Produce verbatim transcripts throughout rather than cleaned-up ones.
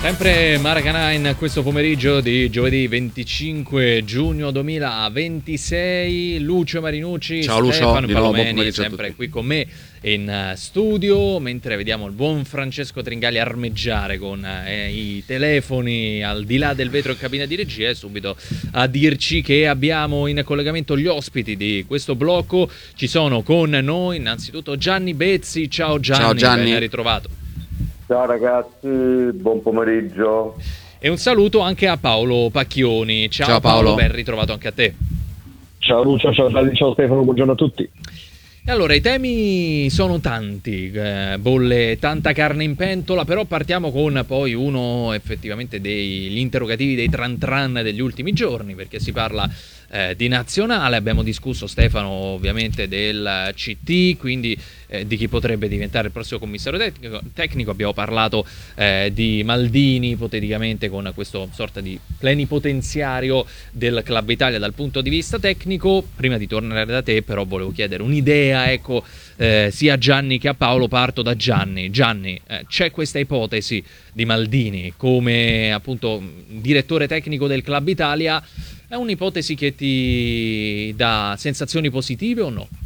Sempre Maracanã in questo pomeriggio di giovedì venticinque giugno duemilaventisei. Lucio Marinucci, ciao Lucio, Stefano di nuovo, Palomeni sempre qui con me in studio, mentre vediamo il buon Francesco Tringali armeggiare con eh, i telefoni al di là del vetro in cabina di regia, e subito a dirci che abbiamo in collegamento gli ospiti di questo blocco. Ci sono con noi innanzitutto Gianni Bezzi. Ciao Gianni, ciao Gianni. Ben ritrovato. Ciao ragazzi, buon pomeriggio. E un saluto anche a Paolo Pacchioni. Ciao, ciao Paolo. Paolo, ben ritrovato anche a te. Ciao Lucio, ciao Gianni, ciao Stefano, buongiorno a tutti. E allora, i temi sono tanti, eh, bolle tanta carne in pentola, però partiamo con poi uno effettivamente degli interrogativi, dei tran tran degli ultimi giorni, perché si parla eh, di nazionale. Abbiamo discusso, Stefano, ovviamente del C T, quindi eh, di chi potrebbe diventare il prossimo commissario tecnico. tecnico. Abbiamo parlato eh, di Maldini, ipoteticamente, con questo sorta di plenipotenziario del Club Italia dal punto di vista tecnico. Prima di tornare da te, però, volevo chiedere un'idea, ecco, eh, sia a Gianni che a Paolo. Parto da Gianni. Gianni, eh, c'è questa ipotesi di Maldini come appunto direttore tecnico del Club Italia? È un'ipotesi che ti dà sensazioni positive o no?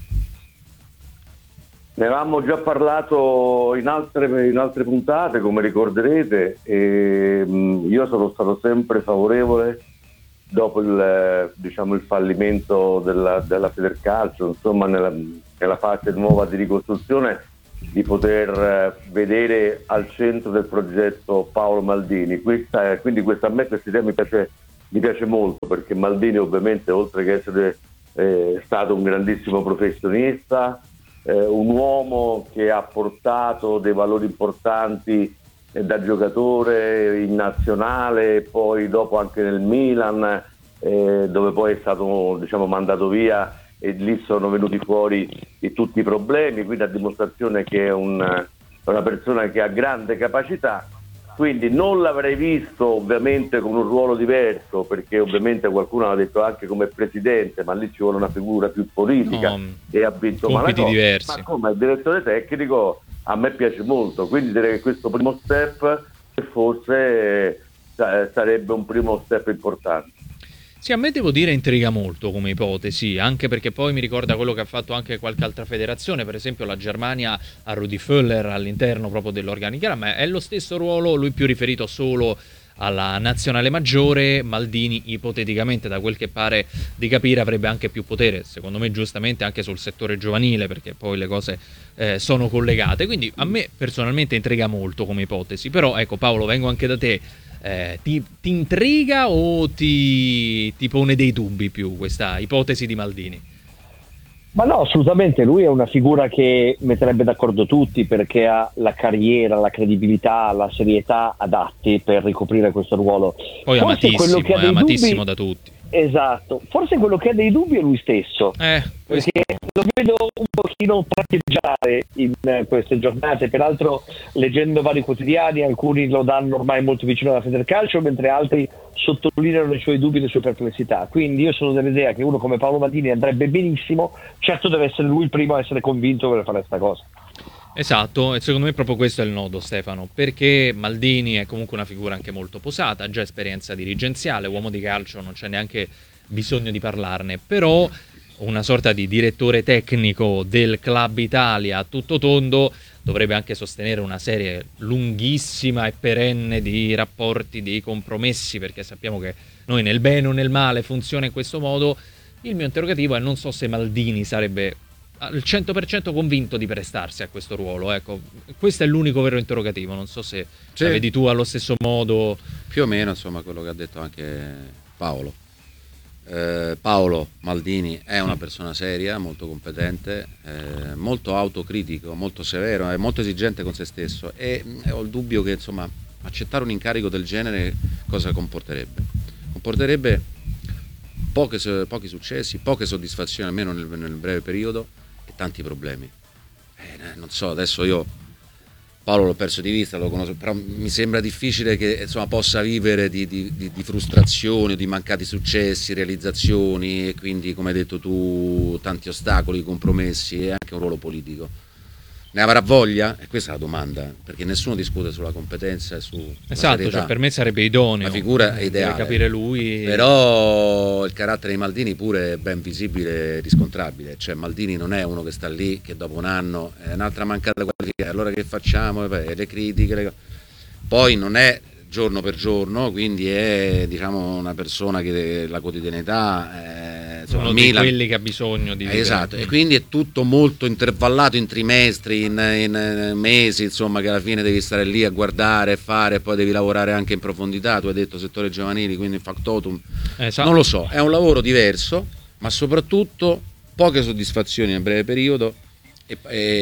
Ne avevamo già parlato in altre, in altre puntate, come ricorderete, e mh, io sono stato sempre favorevole dopo il, diciamo, il fallimento della, della Federcalcio, insomma nella, nella fase nuova di ricostruzione, di poter vedere al centro del progetto Paolo Maldini. Questa, quindi questa, a me questa idea mi piace, mi piace molto, perché Maldini ovviamente, oltre che essere eh, stato un grandissimo professionista, eh, un uomo che ha portato dei valori importanti eh, da giocatore in nazionale, poi dopo anche nel Milan, eh, dove poi è stato, diciamo, mandato via, e lì sono venuti fuori i, tutti i problemi, quindi a dimostrazione che è un, una persona che ha grande capacità. Quindi non l'avrei visto ovviamente con un ruolo diverso, perché ovviamente qualcuno ha detto anche come presidente, ma lì ci vuole una figura più politica, no, e ha vinto compiti Malaco, diversi. ma come direttore tecnico a me piace molto, quindi direi che questo primo step forse eh, sarebbe un primo step importante. Sì, a me, devo dire, intriga molto come ipotesi, anche perché poi mi ricorda quello che ha fatto anche qualche altra federazione, per esempio la Germania a Rudi Völler all'interno proprio dell'organigramma. È lo stesso ruolo, lui più riferito solo alla nazionale maggiore. Maldini ipoteticamente, da quel che pare di capire, avrebbe anche più potere, secondo me giustamente, anche sul settore giovanile, perché poi le cose eh, sono collegate. Quindi a me personalmente intriga molto come ipotesi. Però ecco, Paolo, vengo anche da te. Eh, ti, ti intriga o ti, ti pone dei dubbi più questa ipotesi di Maldini? Ma no, assolutamente, lui è una figura che metterebbe d'accordo tutti, perché ha la carriera, la credibilità, la serietà adatti per ricoprire questo ruolo. Poi Forse amatissimo, quello che ha è dei amatissimo dubbi, da tutti. Esatto, forse quello che ha dei dubbi è lui stesso, Eh, perché lo vedo un pochino tratteggiare in queste giornate. Peraltro, leggendo vari quotidiani, alcuni lo danno ormai molto vicino alla Federcalcio, mentre altri sottolineano i suoi dubbi e le sue perplessità. Quindi io sono dell'idea che uno come Paolo Maldini andrebbe benissimo, certo deve essere lui il primo a essere convinto per fare questa cosa. Esatto, e secondo me proprio questo è il nodo, Stefano, perché Maldini è comunque una figura anche molto posata, ha già esperienza dirigenziale, uomo di calcio, non c'è neanche bisogno di parlarne, però una sorta di direttore tecnico del Club Italia a tutto tondo dovrebbe anche sostenere una serie lunghissima e perenne di rapporti, di compromessi, perché sappiamo che noi nel bene o nel male funziona in questo modo. Il mio interrogativo è: non so se Maldini sarebbe al cento per cento convinto di prestarsi a questo ruolo, ecco, questo è l'unico vero interrogativo. Non so se sì, la vedi tu allo stesso modo. Più o meno, insomma, quello che ha detto anche Paolo. Eh, Paolo Maldini è una persona seria, molto competente, eh, molto autocritico, molto severo, è molto esigente con se stesso, e, e ho il dubbio che, insomma, accettare un incarico del genere cosa comporterebbe? Comporterebbe poche, pochi successi, poche soddisfazioni, almeno nel, nel breve periodo, e tanti problemi. Eh, non so, adesso io Paolo l'ho perso di vista, lo conosco, però mi sembra difficile che, insomma, possa vivere di, di, di, di frustrazioni, di mancati successi, realizzazioni, e quindi, come hai detto tu, tanti ostacoli, compromessi, e anche un ruolo politico. Ne avrà voglia? E questa è la domanda, perché nessuno discute sulla competenza e su esatto, cioè per me sarebbe idoneo. La figura è ideale. Deve capire lui. Però il carattere di Maldini pure è ben visibile e riscontrabile. Cioè Maldini non è uno che sta lì, che dopo un anno è un'altra mancata qualifica, allora che facciamo? Le critiche, le... Poi non è giorno per giorno, quindi è diciamo una persona che la quotidianità eh, insomma, uno di Milan, quelli che ha bisogno di eh, esatto, e quindi è tutto molto intervallato in trimestri, in, in mesi, insomma, che alla fine devi stare lì a guardare e fare, e poi devi lavorare anche in profondità. Tu hai detto settore giovanili, quindi factotum, esatto. Non lo so, è un lavoro diverso, ma soprattutto poche soddisfazioni nel breve periodo e,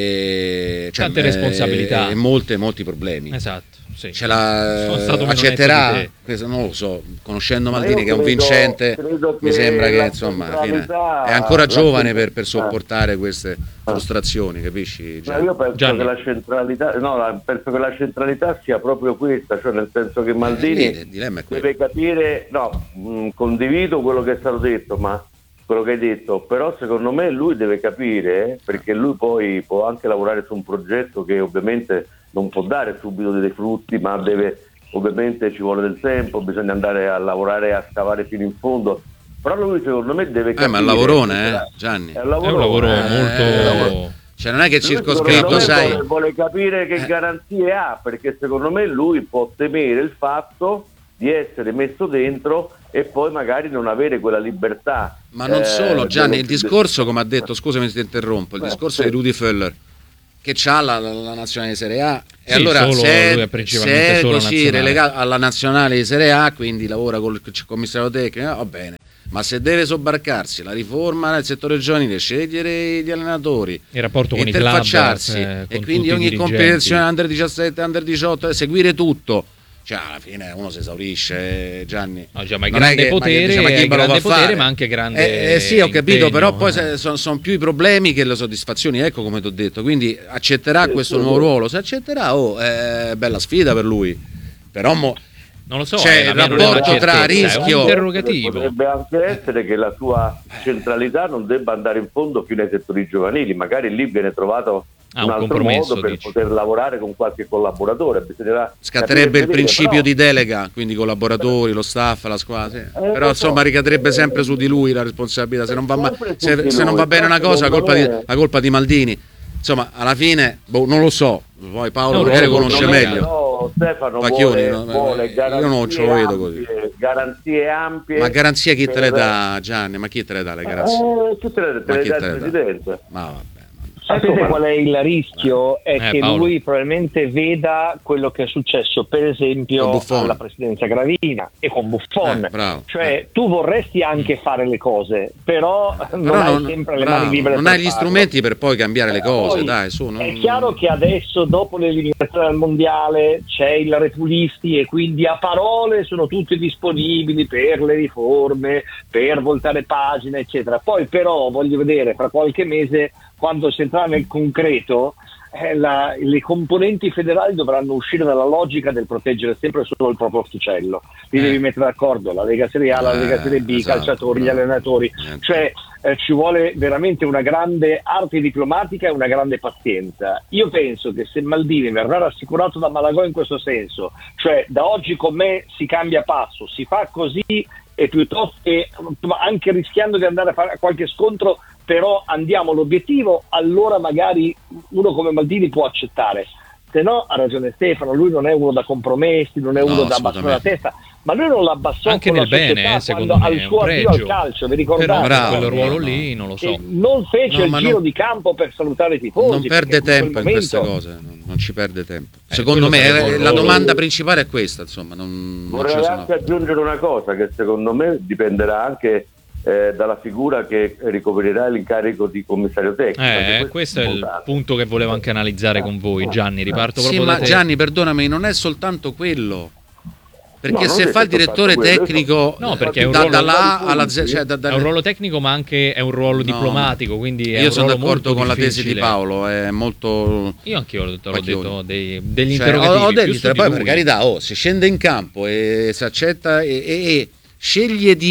e cioè, tante responsabilità e, e molte, molti problemi. Esatto. Sì. Ce la accetterà, questo non lo so, conoscendo Maldini che è un credo, vincente, credo mi sembra che insomma fine, è ancora giovane per, per sopportare queste frustrazioni, capisci? No, io penso Gianni. che la centralità no, la, penso che la centralità sia proprio questa, cioè nel senso che Maldini eh, deve capire, no, mh, condivido quello che è stato detto, ma quello che hai detto, però secondo me lui deve capire, perché lui poi può anche lavorare su un progetto che ovviamente non può dare subito dei frutti, ma deve, ovviamente ci vuole del tempo, bisogna andare a lavorare, a scavare fino in fondo, però lui secondo me deve capire. Eh, ma è un lavorone, eh, Gianni. È un lavoro, è un lavoro eh, molto... Cioè non è che circoscritto, sai. Vuole, vuole capire che eh. garanzie ha, perché secondo me lui può temere il fatto di essere messo dentro e poi magari non avere quella libertà. Ma non eh, solo, Gianni, dello... il discorso, come ha detto, scusami se ti interrompo, il Beh, discorso sì. di Rudy Föller, che ha la, la, la nazionale di Serie A, e sì, allora solo, se, lui è se è solo così nazionale. relegato alla nazionale di Serie A, quindi lavora col commissario tecnico, va bene, ma se deve sobbarcarsi la riforma nel settore giovanile, scegliere gli allenatori, il rapporto con interfacciarsi i club, eh, e quindi ogni competizione under diciassette, under diciotto, seguire tutto. Cioè alla fine uno si esaurisce, Gianni. No, già, ma è grande che, potere, ma, è grande potere, fare? ma anche grande eh, eh, sì, ho capito, impegno, però poi eh. sono son più i problemi che le soddisfazioni, ecco come ti ho detto. Quindi accetterà sì, questo sì, nuovo sì. ruolo, se accetterà, oh, è bella sfida per lui. Però mo, non lo so, c'è eh, il la mia non è una rapporto tra certezza, rischio- è un interrogativo. Potrebbe anche essere che la sua centralità non debba andare in fondo più nei settori giovanili, magari lì viene trovato Ah, un un altro compromesso, modo per dici. poter lavorare con qualche collaboratore. Bisognerà scatterebbe il capire, principio però, di delega, quindi i collaboratori, lo staff, la squadra. Sì. Eh, Però lo insomma so. ricadrebbe sempre su di lui la responsabilità. Se non va, ma- Sempre su se, di se non lui, va bene una però cosa, la colpa, di, secondo me- la colpa di Maldini. Insomma, alla fine, boh, non lo so. Poi Paolo No, magari no, conosce no, meglio. No, Stefano Pacchioni, vuole, no, vuole io garanzie non ce lo vedo così. ampie, garanzie ampie. Ma garanzia chi te le per- dà, Gianni? Ma chi te le dà le garanzie? Eh, tu te le, te Ma le chi dà te il le dà? Presidente. Ma vabbè. Sapete qual è il rischio? È Eh, che Paolo. lui probabilmente veda quello che è successo per Con esempio Buffon. alla presidenza Gravina e con Buffon. Eh, bravo. Cioè tu vorresti anche fare le cose, però non Però hai non, sempre le bravo, mani libere non per hai gli farlo. strumenti per poi cambiare le cose, Poi, dai, su. Non... È chiaro che adesso dopo l'eliminazione dal mondiale c'è il repulisti e quindi a parole sono tutti disponibili per le riforme, per voltare pagina eccetera. Poi però voglio vedere fra qualche mese, quando si entrerà nel concreto, eh, la, le componenti federali dovranno uscire dalla logica del proteggere sempre solo il proprio orticello. Li Eh. devi mettere d'accordo la Lega Serie A, la Eh, Lega Serie B, i esatto, calciatori, gli bravo. allenatori. Niente. Cioè eh, ci vuole veramente una grande arte diplomatica e una grande pazienza. Io penso che se Maldini verrà rassicurato da Malagò in questo senso, cioè da oggi con me si cambia passo, si fa così, e piuttosto che anche rischiando di andare a fare qualche scontro, però andiamo all'obiettivo, allora magari uno come Maldini può accettare. Se no, ha ragione Stefano, lui non è uno da compromessi, non è No, uno da abbassare la assolutamente. testa, ma lui non l'abbassò Anche con nel la società bene, eh, secondo quando me, al è suo un avvio al pregio. calcio, vi Però ricordate? Bravo, quello ruolo no, lì non lo so. Che non fece No, il ma giro non- di campo per salutare i tifosi. Non perde perché in tempo quel in queste momento- cose, non, non ci perde tempo. Eh, Secondo me quello sarebbe eh, un la ruolo- domanda principale è questa, insomma, non, non ce Vorrei ne sono. anche aggiungere una cosa, che secondo me dipenderà anche eh, dalla figura che ricoprirà l'incarico di commissario tecnico. Anche Eh, questo è il importante. punto che volevo anche analizzare con voi, Gianni. Riparto Sì, proprio ma da te. Gianni, perdonami, non è soltanto quello. Perché No, non se è fa il soltanto direttore quello, tecnico No, perché è un da, ruolo- dalla A alla Z, cioè da, da- È un ruolo tecnico, ma anche è un ruolo No, diplomatico. Quindi è io un sono ruolo d'accordo molto con la tesi di difficile. Paolo, è molto. Io anche ho, te l'ho Pacchioni. detto dei, degli Cioè, interrogativi. ho, ho più detto, su di poi lui. per carità, oh, si scende in campo e si accetta e, e- e sceglie di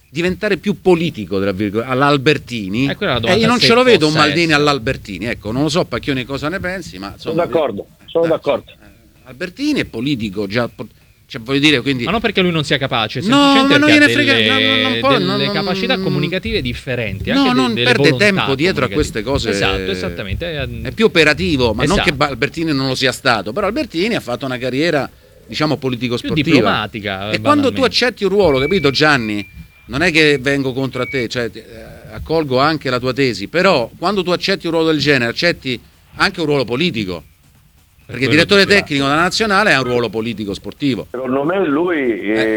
diventare più politico, tra virgolette, all'Albertini, eh, e io non ce lo vedo un Maldini all'Albertini, ecco, non lo so Pacchioni cosa ne pensi, ma insomma, sono d'accordo, sono eh, d'accordo. Insomma, Albertini è politico, già, cioè, voglio dire, quindi... Ma non perché lui non sia capace, no, semplicemente ma non perché gliene ha frega, delle, no, non può, delle non, capacità non, comunicative differenti. No, anche non de, perde tempo dietro a queste cose. Esatto, esattamente. È più operativo, ma esatto. non che Albertini non lo sia stato, però Albertini ha fatto una carriera, diciamo, politico-sportiva. Più diplomatica. E quando tu accetti un ruolo, capito Gianni? Non è che vengo contro a te, cioè eh, accolgo anche la tua tesi, però quando tu accetti un ruolo del genere, accetti anche un ruolo politico. Perché il direttore tecnico della nazionale ha un ruolo politico sportivo. Secondo me lui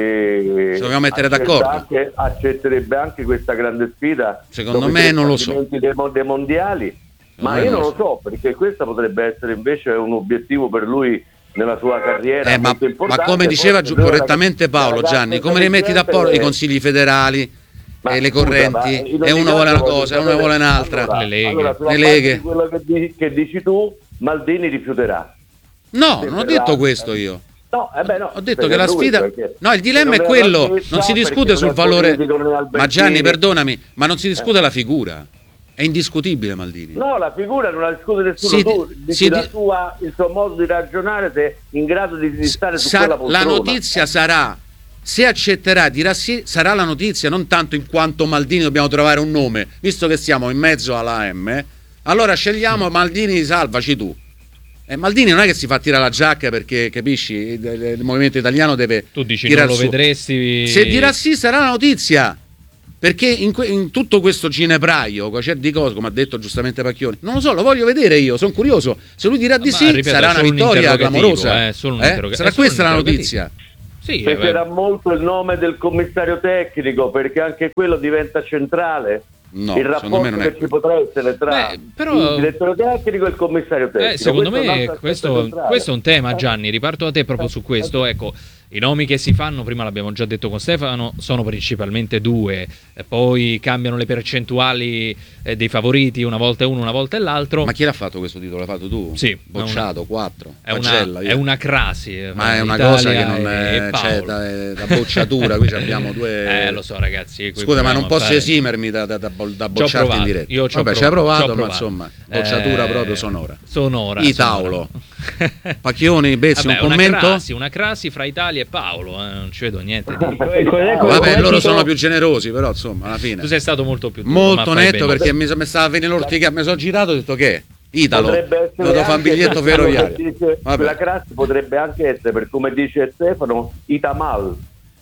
eh, eh, dobbiamo mettere d'accordo. Anche, accetterebbe anche questa grande sfida. Secondo me non lo so. Dei, dei mondiali, secondo ma io non lo so, perché questo potrebbe essere invece un obiettivo per lui nella sua carriera. Eh, ma, ma come diceva giù correttamente Paolo Gianni, come li metti d'accordo i consigli federali? E le correnti, e uno vuole una cosa e uno vuole un'altra. Allora, le leghe, allora, le leghe. Di quello che dici, che dici tu, Maldini rifiuterà. No, non ho detto questo io. No, eh beh, no, ho detto che la sfida, no, il dilemma è quello, non si discute sul valore. Ma Gianni, perdonami, ma non si discute la figura. È indiscutibile Maldini. No, la figura non la discute nessuno. Si, tu dici si, la sua, il suo modo di ragionare, se è in grado di, di stare su sa, quella poltrona. La notizia sarà, se accetterà, dirà sì, sarà la notizia, non tanto in quanto Maldini dobbiamo trovare un nome, visto che siamo in mezzo alla M, allora scegliamo Maldini, salvaci tu. E Maldini non è che si fa tirare la giacca perché, capisci, il, il movimento italiano deve tu dici tirar non lo su. Vedresti. Se dirà sì sarà la notizia, perché in, que, in tutto questo ginepraio c'è di cose, come ha detto giustamente Pacchioni, non lo so, lo voglio vedere io, sono curioso. Se lui dirà di ma, sì ripeto, sarà una vittoria un clamorosa, eh, solo un eh? Sarà questa la notizia. Sì, peserà molto il nome del commissario tecnico, perché anche quello diventa centrale. No, il rapporto che è... ci potrà essere tra Beh, però... il direttore tecnico e il commissario tecnico. Eh, secondo questo me è questo, questo è un tema, Gianni, riparto da te proprio su questo. Ecco, i nomi che si fanno, prima l'abbiamo già detto con Stefano, sono principalmente due, eh, poi cambiano le percentuali eh, dei favoriti, una volta uno, una volta l'altro. Ma chi l'ha fatto questo titolo? L'ha fatto tu? Sì. Bocciato, quattro. È una, è una crasi. Ma è una Italia cosa che non è, c'è la bocciatura, qui abbiamo due... Eh, lo so ragazzi. Scusa, ma non posso fare... esimermi da, da, da, da bocciarti in diretta. Io ci ho Vabbè, ci hai provato, ma insomma, bocciatura eh, proprio sonora. Sonora. Itaulo. Pacchioni, Bezzi, Vabbè, un commento? Una crasi, una crasi fra Italia e Paolo, eh, non ci vedo niente di... Vabbè, loro sono più generosi, però insomma, alla fine. Tu sei stato molto più duro, molto netto, perché mi, mi stava venendo l'orticaria, mi sono girato e ho detto che Italo, devo fare un biglietto ferroviario. Dice, quella crasi potrebbe anche essere, per come dice Stefano, Itamal.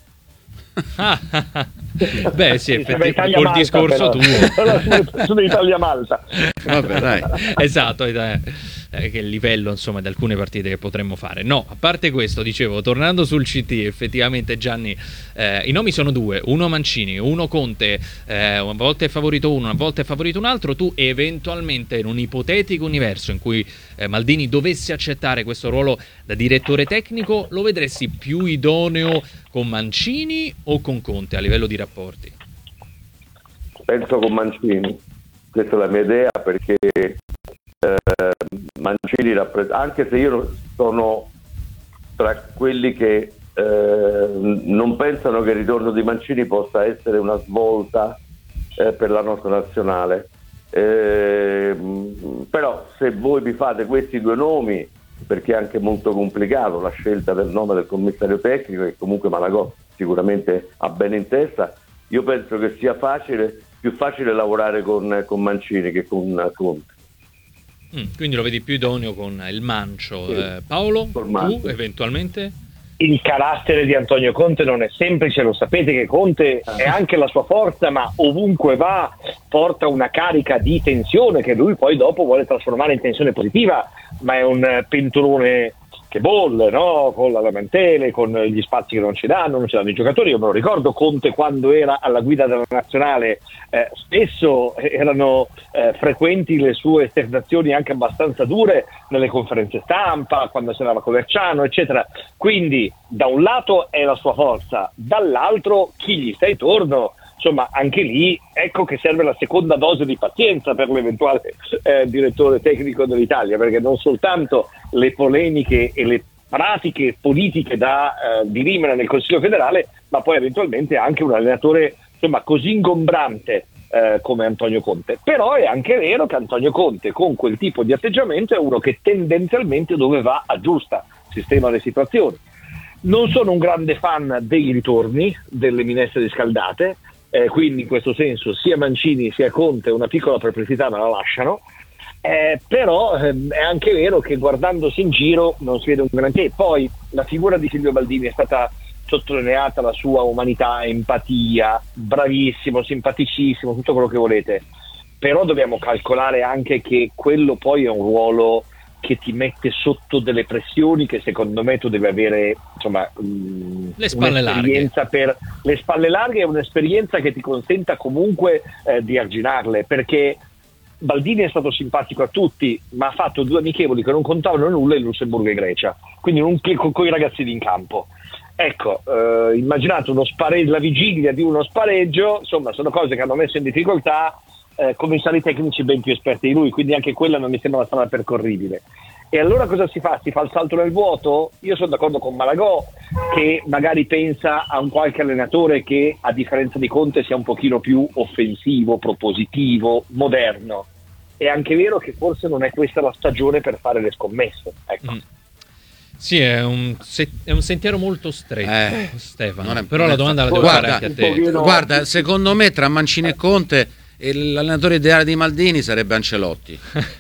Beh sì, effettivamente col discorso tuo sono Italia Malta. Vabbè, dai. Esatto, eh, che il livello insomma di alcune partite che potremmo fare. No, a parte questo, dicevo, tornando sul C T, effettivamente Gianni, eh, i nomi sono due, uno Mancini, uno Conte, eh, una volta è favorito uno, una volta è favorito un altro. Tu eventualmente in un ipotetico universo in cui eh, Maldini dovesse accettare questo ruolo da direttore tecnico, lo vedresti più idoneo con Mancini o con Conte a livello di rapporti? Penso con Mancini, questa è la mia idea, perché eh, Mancini rappresenta, anche se io sono tra quelli che eh, non pensano che il ritorno di Mancini possa essere una svolta eh, per la nostra nazionale, eh, però se voi vi fate questi due nomi, perché è anche molto complicato la scelta del nome del commissario tecnico, che comunque Malagò sicuramente ha bene in testa, io penso che sia facile, più facile lavorare con, con Mancini che con Conte. Mm, quindi lo vedi più idoneo con il Mancio. Sì. Eh, Paolo, tu eventualmente? Il carattere di Antonio Conte non è semplice, lo sapete che Conte è anche la sua forza, ma ovunque va porta una carica di tensione che lui poi dopo vuole trasformare in tensione positiva, ma è un pentolone che bolle, no? Con la lamentele, con gli spazi che non ci danno, non ci danno i giocatori. Io me lo ricordo Conte quando era alla guida della nazionale, eh, spesso erano eh, frequenti le sue esternazioni anche abbastanza dure nelle conferenze stampa, quando si andava con Verciano, eccetera. Quindi da un lato è la sua forza, dall'altro chi gli sta intorno. Insomma, anche lì ecco che serve la seconda dose di pazienza per l'eventuale eh, direttore tecnico dell'Italia, perché non soltanto le polemiche e le pratiche politiche da eh, dirimere nel Consiglio federale, ma poi eventualmente anche un allenatore insomma così ingombrante eh, come Antonio Conte. Però è anche vero che Antonio Conte con quel tipo di atteggiamento è uno che tendenzialmente dove va aggiusta, sistema le situazioni. Non sono un grande fan dei ritorni delle minestre riscaldate, eh, quindi in questo senso sia Mancini sia Conte una piccola perplessità me la lasciano, eh, però eh, è anche vero che guardandosi in giro non si vede un granché. Poi la figura di Silvio Baldini è stata sottolineata, la sua umanità, empatia, bravissimo, simpaticissimo, tutto quello che volete, però dobbiamo calcolare anche che quello poi è un ruolo che ti mette sotto delle pressioni che secondo me tu devi avere, insomma, mh, le spalle un'esperienza larghe. Per le spalle larghe è un'esperienza che ti consenta comunque eh, di arginarle, perché Baldini è stato simpatico a tutti, ma ha fatto due amichevoli che non contavano nulla in Lussemburgo e Grecia, quindi non con, con i ragazzini in campo. Ecco, eh, immaginate uno spare- la vigilia di uno spareggio, insomma sono cose che hanno messo in difficoltà eh, commissari tecnici ben più esperti di lui, quindi anche quella non mi sembra una strada percorribile. E allora cosa si fa? Si fa il salto nel vuoto? Io sono d'accordo con Malagò, che magari pensa a un qualche allenatore che a differenza di Conte sia un pochino più offensivo, propositivo, moderno. È anche vero che forse non è questa la stagione per fare le scommesse, ecco. Mm. Sì, è un, se- è un sentiero molto stretto, Eh, Stefano. non è- Però la domanda la devo guarda, fare anche a te. un pochino- Guarda, secondo me tra Mancini e Conte l'allenatore ideale di Maldini sarebbe Ancelotti.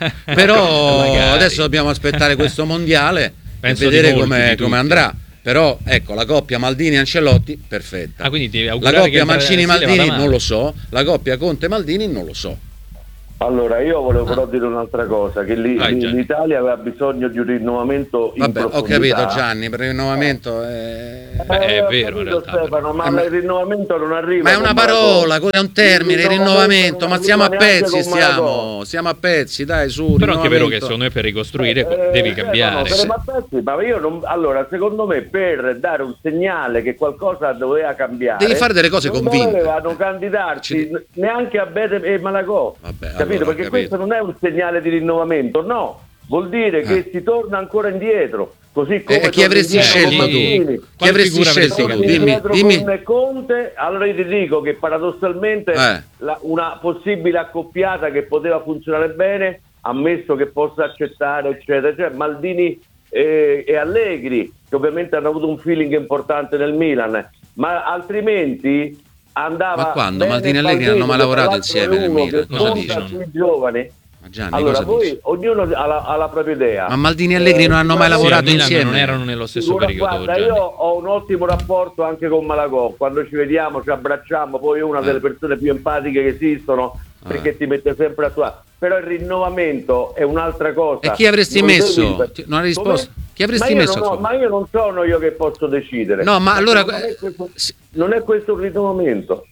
Però Magari. adesso dobbiamo aspettare questo mondiale Penso e di vedere molti, come, di tutti. come andrà. Però ecco, la coppia Maldini-Ancelotti perfetta. Ah, quindi devi La augurare coppia che il Mancini-Maldini Brasile vada non lo male. so, la coppia Conte-Maldini non lo so. Allora, io volevo però dire un'altra cosa, che lì- Vai, lì- Gianni. l'Italia aveva bisogno di un rinnovamento in Vabbè, ho profondità. capito Gianni, per il rinnovamento è... Beh, è ho vero, in capito, realtà, Stefano, ma Eh, ma- il rinnovamento non arriva. Ma è con una Malagò. parola, è un termine, il rinnovamento, non ma siamo a arriva neanche pezzi, con Malagò. stiamo, siamo a pezzi, dai, su. Però è anche vero che rinnovamento. secondo me per ricostruire Eh, devi eh, cambiare. no, saremo a pezzi, ma io non, allora, secondo me, per dare un segnale che qualcosa doveva cambiare, Devi fare delle cose non convinte. dovevano candidarsi Ci- n- neanche a Bede e Malagò. Vabbè, capito? allora, Perché capito. questo non è un segnale di rinnovamento, no, vuol dire che Eh. si torna ancora indietro. Così come E chi avresti torni indietro scelto con tu? Mancini. Chi Quale avresti figura avresti scelto tu? candidato? Dimmi, Indietro dimmi. con Conte, allora io ti dico che paradossalmente Eh. la- una possibile accoppiata che poteva funzionare bene, ammesso che possa accettare, eccetera, cioè Maldini e, e Allegri, che ovviamente hanno avuto un feeling importante nel Milan, ma altrimenti andava. Ma quando? bene Maldini e Allegri Baldini, hanno mai che lavorato tra l'altro insieme è nel uno Milan, che cosa conta dici? sui giovani. Ma Gianni, Allora, cosa poi dici? ognuno ha la, ha la propria idea. Ma Maldini e Allegri non hanno mai Eh, Sì, lavorato al Milan insieme. non erano nello stesso Guarda, periodo. guarda, Gianni. io ho un ottimo rapporto anche con Malagò, quando ci vediamo ci abbracciamo, poi è una Eh. delle persone più empatiche che esistono, perché Eh. ti mette sempre a tua. Però il rinnovamento è un'altra cosa. E chi avresti Non messo? devi- Ti- non hai risposto. Come? Chi avresti ma io messo non al ho- suo- ma io non sono io che posso decidere. No, ma allora- non è questo, sì. non è questo un rinnovamento.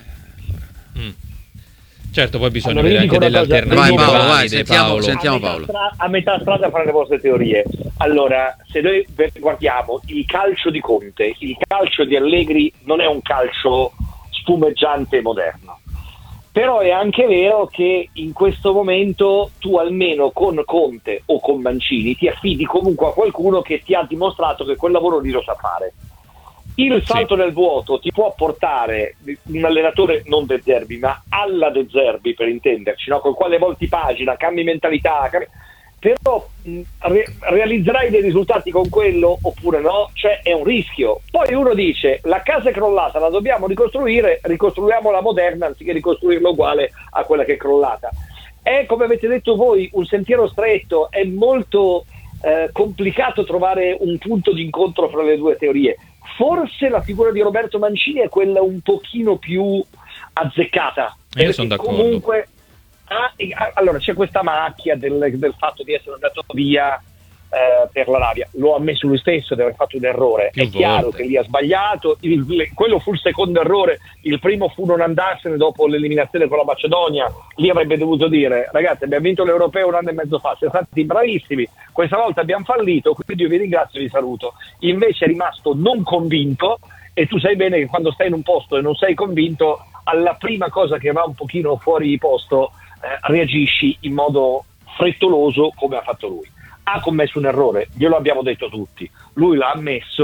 Mm. Certo, poi bisogna Allora, io vedere anche dico delle una cosa, Vai, alternative Paolo, vai, valide, sentiamo- Paolo. sentiamo. a metà Paolo. stra- a metà strada fare le vostre teorie. Allora, se noi guardiamo il calcio di Conte, il calcio di Allegri non è un calcio spumeggiante e moderno. Però è anche vero che in questo momento tu almeno con Conte o con Mancini ti affidi comunque a qualcuno che ti ha dimostrato che quel lavoro lì lo sa fare. Il salto nel vuoto ti può portare un allenatore non De Zerbi, ma alla De Zerbi, per intenderci, no? Col quale volti pagina, cambi mentalità, cambi... però mh, re- realizzerai dei risultati con quello oppure no? Cioè è un rischio. Poi uno dice la casa è crollata, la dobbiamo ricostruire, ricostruiamola moderna anziché ricostruirla uguale a quella che è crollata. È, come avete detto voi, un sentiero stretto, è molto eh, complicato trovare un punto di incontro fra le due teorie. Forse la figura di Roberto Mancini è quella un pochino più azzeccata. Io sono d'accordo. Comunque, ah, allora c'è questa macchia del, del fatto di essere andato via eh, per l'Arabia. Lo ha ammesso lui stesso di aver fatto un errore. Più è chiaro volte. che lì ha sbagliato. Il, le- quello fu il secondo errore. Il primo fu non andarsene dopo l'eliminazione con la Macedonia. Lì avrebbe dovuto dire: ragazzi, abbiamo vinto l'Europeo un anno e mezzo fa, siete stati bravissimi, questa volta abbiamo fallito, quindi io vi ringrazio e vi saluto. Invece è rimasto non convinto, e tu sai bene che quando stai in un posto e non sei convinto, alla prima cosa che va un pochino fuori posto eh, reagisci in modo frettoloso come ha fatto lui. Ha commesso un errore, glielo abbiamo detto tutti, lui l'ha ammesso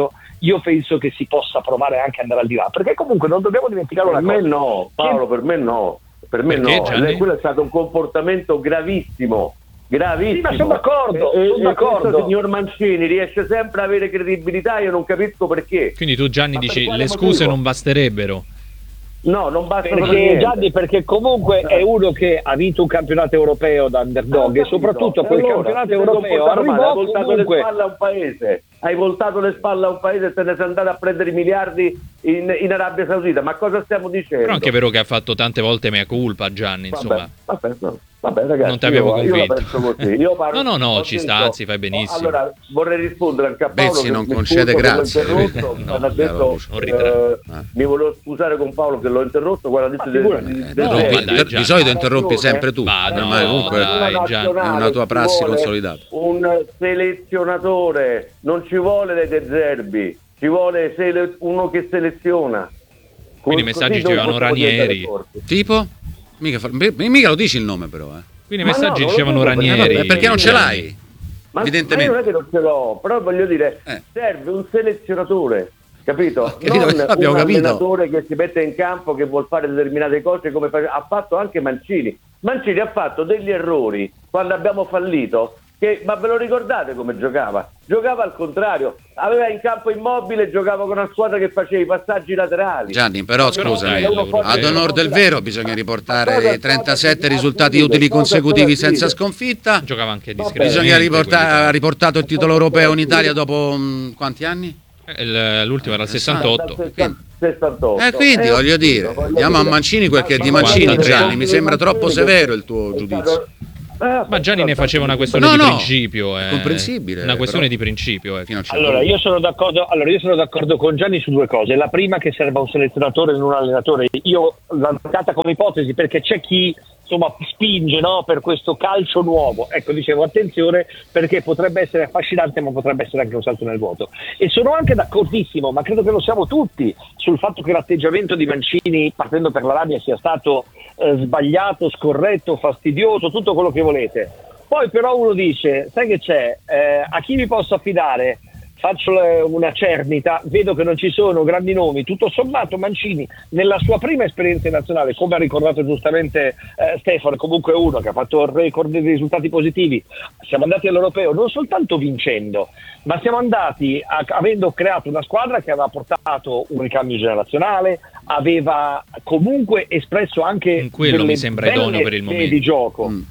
io penso che si possa provare anche ad andare al di là, perché comunque non dobbiamo dimenticare per una me cosa. no, Paolo, per me no, per me Perché, no, Gianni? quello è stato un comportamento gravissimo, gravissimo. Sì, ma sono d'accordo, e, sono e d'accordo. questo signor Mancini riesce sempre a avere credibilità, io non capisco perché. Quindi tu, Gianni, Ma per dici quale le scuse motivo? non basterebbero. No, non basta per Perché niente. Gianni, perché comunque è uno che ha vinto un campionato europeo da underdog e soprattutto quel allora, campionato ti sei europeo comportato male, arrivò hai voltato comunque. le spalle a un paese, hai voltato le spalle a un paese e te ne sei andato a prendere i miliardi in, in Arabia Saudita. Ma cosa stiamo dicendo? Però anche vero che ha fatto tante volte mea culpa, Gianni, insomma. Vabbè, vabbè, no. Vabbè, ragazzi, Non ti avevo io, io la convinto. penso così. Io parlo, No, no, no, ho ci detto- sta, anzi, fai benissimo. Allora, vorrei rispondere anche a Paolo. Bezzi che non mi concede scuso che l'ho grazie, interrotto, vedi? quando ha No, detto, non ritrae. eh, mi volevo scusare con Paolo che l'ho interrotto quando ha detto Ma del- figurati. del- Eh, del- no, interrompi- ma del- dai, inter- Gianni. di solito Ha interrompi ragione. sempre tu, Ma no, ormai comunque dai, Una Gianni. nazionale è una tua ci prassi vuole consolidata. Un selezionatore, non ci vuole dei De Zerbi, ci vuole sele- uno che seleziona. Quindi i Così messaggi noi dicevano possiamo diventare Ranieri. forti. Tipo? Mica, fa- mica lo dici il nome però, eh. Quindi i Ma no, messaggi non lo dicevano dico perché- Ranieri. Eh, perché non ce Gianni. l'hai? Ma, Evidentemente. ma io non è che non ce l'ho, però voglio dire, Eh. serve un selezionatore, capito? Capito, Non abbiamo un capito. allenatore che si mette in campo, che vuol fare determinate cose come fa- ha fatto anche Mancini. Mancini ha fatto degli errori quando abbiamo fallito, che, ma ve lo ricordate come giocava? Giocava al contrario, aveva in campo Immobile, giocava con una squadra che faceva i passaggi laterali. Gianni, però Però, scusami, dai, l'Europeo. ad onor del vero bisogna riportare i trentasette risultati Cosa utili cosa consecutivi cosa senza dire? sconfitta. Giocava anche Vabbè. discretamente. Bisogna riportare, ha quelli riportato il titolo europeo in Italia dopo mh, quanti anni? da- Eh, L'ultimo era il sessantotto. sessantotto. Eh, quindi, Eh, voglio dire, voglio diamo a dire. Mancini quel che è di Ma Mancini, guarda, Gianni, mi sembra troppo Mancini severo il tuo è giudizio. stato- Eh, Ma Gianni ne faceva una questione No, di no, principio. è eh. comprensibile, Una questione però- di principio. ecco. Fino a un certo Allora punto. io sono d'accordo, allora io sono d'accordo con Gianni su due cose. La prima, che serva un selezionatore e non un allenatore. Io l'ho data come ipotesi perché c'è chi insomma spinge, no, per questo calcio nuovo. Ecco, dicevo attenzione, perché potrebbe essere affascinante ma potrebbe essere anche un salto nel vuoto. E sono anche d'accordissimo, ma credo che lo siamo tutti, sul fatto che l'atteggiamento di Mancini partendo per l'Arabia sia stato eh, sbagliato, scorretto, fastidioso, tutto quello che volete. Poi però uno dice, sai che c'è, eh, a chi mi posso affidare? Faccio le- una cernita, vedo che non ci sono grandi nomi, tutto sommato Mancini nella sua prima esperienza in nazionale, come ha ricordato giustamente eh, Stefano, comunque uno che ha fatto il record di risultati positivi, siamo andati all'Europeo non soltanto vincendo, ma siamo andati a- avendo creato una squadra che aveva portato un ricambio generazionale, aveva comunque espresso anche In quello delle mi sembra idoneo belle per il idee momento. di gioco. Mm.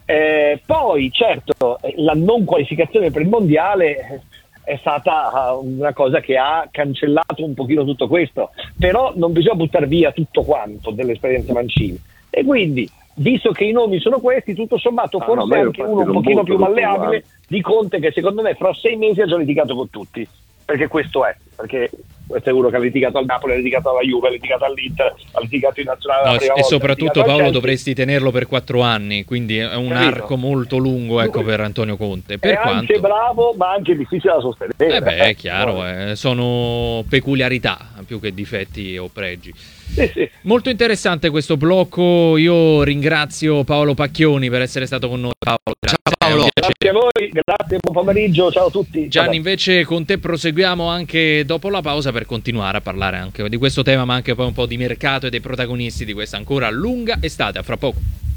Eh, poi certo eh, la non qualificazione per il mondiale eh, è stata uh, una cosa che ha cancellato un pochino tutto questo, però non bisogna buttare via tutto quanto dell'esperienza Mancini, e quindi visto che i nomi sono questi, tutto sommato Ah, forse no, ma io anche infatti uno un non pochino butto più tutto malleabile quanto. di Conte, che secondo me fra sei mesi ha già litigato con tutti, perché questo è, perché questo è uno che ha litigato al Napoli, ha litigato alla Juve, ha litigato all'Inter, ha litigato in nazionale No, la prima e volta, ha soprattutto litigato al Paolo Chelsea. dovresti tenerlo per quattro anni, quindi è un Capito? arco molto lungo, ecco, per Antonio Conte. Per è anche quanto bravo ma anche difficile da sostenere. Eh beh, è Eh, chiaro, poi. eh, sono peculiarità più che difetti o pregi. Sì, sì. Molto interessante questo blocco. Io ringrazio Paolo Pacchioni per essere stato con noi. Paolo, grazie. Ciao, Paolo. È un piacere. Grazie a voi, grazie, buon pomeriggio, ciao a tutti. Gianni, Vabbè. invece con te proseguiamo anche dopo la pausa per continuare a parlare anche di questo tema, ma anche poi un po' di mercato e dei protagonisti di questa ancora lunga estate. A fra poco.